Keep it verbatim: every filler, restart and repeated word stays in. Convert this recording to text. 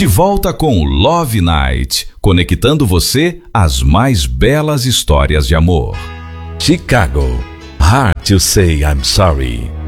De volta com o Love Night, conectando você às mais belas histórias de amor. Chicago, Hard to Say I'm Sorry.